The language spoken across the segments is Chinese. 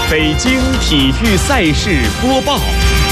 北京体育赛事播报。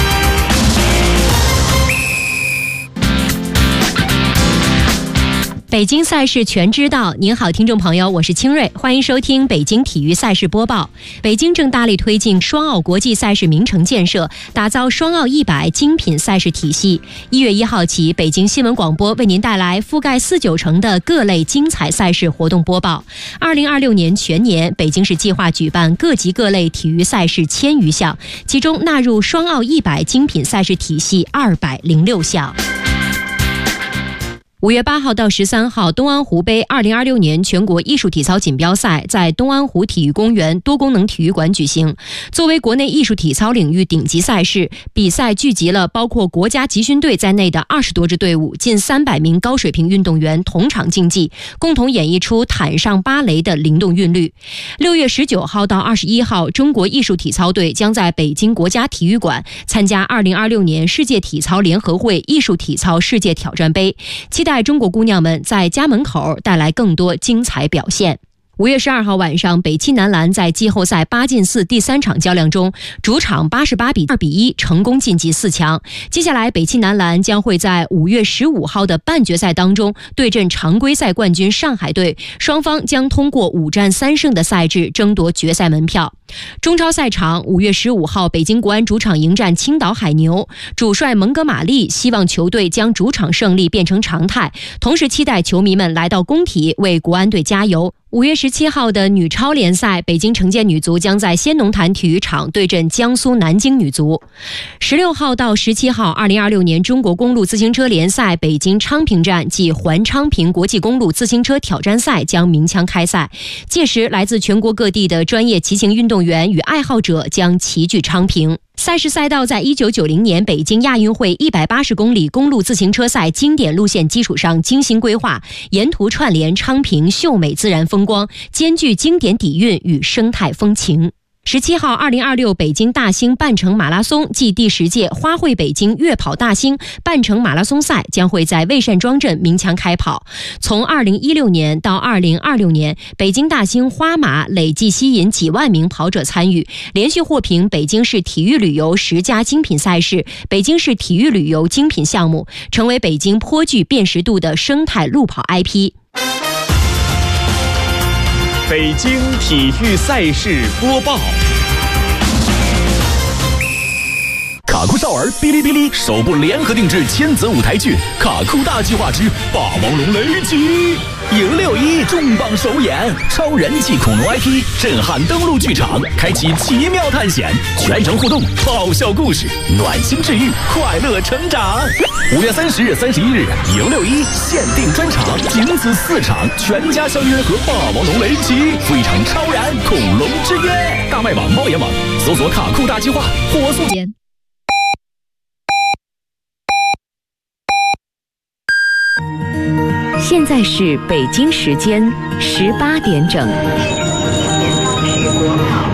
北京赛事全知道。您好，听众朋友，我是清瑞，欢迎收听北京体育赛事播报。北京正大力推进双奥国际赛事名城建设，打造双奥100精品赛事体系。1月1号起，北京新闻广播为您带来覆盖4、9成的各类精彩赛事活动播报。2026年全年，北京市计划举办各级各类体育赛事1000余项，其中纳入双奥100精品赛事体系206项。5月8号到13号，东安湖杯2026年全国艺术体操锦标赛在东安湖体育公园多功能体育馆举行。作为国内艺术体操领域顶级赛事，比赛聚集了包括国家集训队在内的20多支队伍，近300名高水平运动员同场竞技，共同演绎出毯上芭蕾的灵动韵律。6月19号到21号，中国艺术体操队将在北京国家体育馆参加2026年世界体操联合会艺术体操世界挑战杯，期待中国姑娘们在家门口带来更多精彩表现。5月12号晚上，北汽男篮在季后赛8进4第3场较量中，主场88比2比1成功晋级4强。接下来，北汽男篮将会在5月15号的半决赛当中对阵常规赛冠军上海队，双方将通过5战3胜的赛制争夺决赛门票。中超赛场，5月15号，北京国安主场迎战青岛海牛，主帅蒙哥马利希望球队将主场胜利变成常态，同时期待球迷们来到工体为国安队加油。5月17号的女超联赛，北京城建女足将在先农坛体育场对阵江苏南京女足。16号到17号，2026年中国公路自行车联赛北京昌平站暨环昌平国际公路自行车挑战赛将鸣枪开赛，届时来自全国各地的专业骑行运动员与爱好者将齐聚昌平。赛事赛道在1990年北京亚运会180公里公路自行车赛经典路线基础上精心规划，沿途串联昌平秀美自然风光，兼具经典底蕴与生态风情。17号2026北京大兴半程马拉松暨第10届花卉北京悦跑大兴半程马拉松赛将会在魏善庄镇鸣枪开跑。从2016年到2026年，北京大兴花马累计吸引几万名跑者参与，连续获评北京市体育旅游10佳精品赛事、北京市体育旅游精品项目，成为北京颇具辨识度的生态路跑 IP。 北京体育赛事播报。 卡酷少儿哔哩哔哩首部联合定制亲子舞台剧《卡酷大计划之霸王龙雷击》，迎6·1重磅首演，超人气恐龙 IP 震撼登陆剧场，开启奇妙探险，全程互动，爆笑故事，暖心治愈，快乐成长。5月30日、31日，迎6·1限定专场，仅此4场，全家相约和霸王龙雷击，赴一场超燃恐龙之约。大麦网、猫眼网搜索卡酷大计划，火速点。 现在是北京时间18点整。